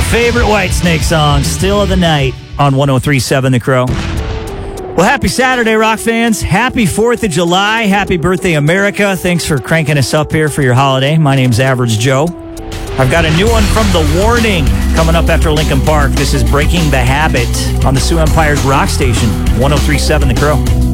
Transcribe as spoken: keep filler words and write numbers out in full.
My favorite Whitesnake song, Still of the Night, on one oh three point seven The Crow. Well, happy Saturday, rock fans. Happy fourth of July. Happy birthday, America. Thanks for cranking us up here for your holiday. My name's Average Joe. I've got a new one from The Warning coming up after Linkin Park. This is Breaking the Habit on the Sioux Empire's rock station, one oh three point seven The Crow.